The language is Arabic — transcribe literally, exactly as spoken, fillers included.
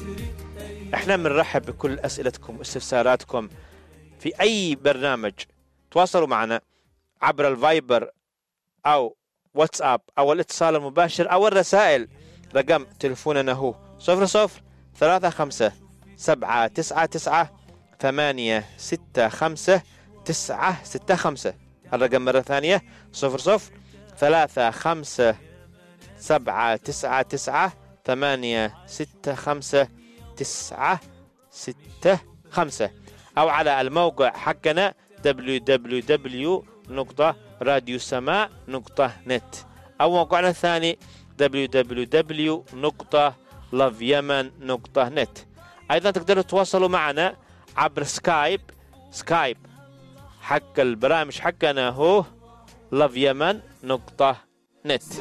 احنا بنرحب بكل اسئلتكم واستفساراتكم في اي برنامج. تواصلوا معنا عبر الفايبر او واتساب او الاتصال المباشر او الرسائل. رقم تلفوننا هو صفر صفر ثلاثة خمسة سبعة تسعة تسعة ثمانية ستة خمسة تسعة ستة خمسة. الرقم مرة ثانية صفر صفر ثلاثة خمسة سبعة تسعة تسعة ثمانية ستة خمسة تسعة ستة خمسة، أو على الموقع حقنا دبليو دبليو دبليو دوت راديو سماع دوت نت، أو موقعنا الثاني دبليو دبليو دبليو دوت لاف يمن دوت نت. أيضا تقدروا تتواصلوا معنا عبر سكايب. سكايب حق البرامج حقنا هو لاف يمن دوت نت.